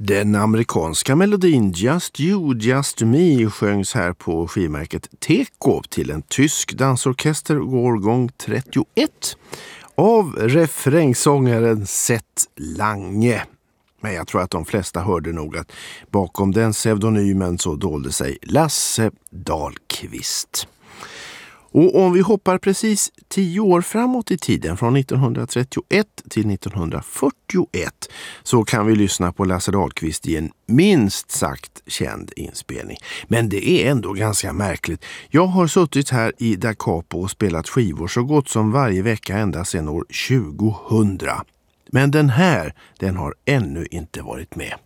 Den amerikanska melodin Just You, Just Me sjöngs här på skivmärket Teko till en tysk dansorkester årgång 31 av refrängsångaren Seth Lange. Men jag tror att de flesta hörde nog att bakom den pseudonymen så dolde sig Lasse Dahlqvist. Och om vi hoppar precis 10 år framåt i tiden från 1931 till 1941 så kan vi lyssna på Lasse Dahlqvist i en minst sagt känd inspelning. Men det är ändå ganska märkligt. Jag har suttit här i Da Capo och spelat skivor så gott som varje vecka ända sedan år 2000. Men den här, den har ännu inte varit med.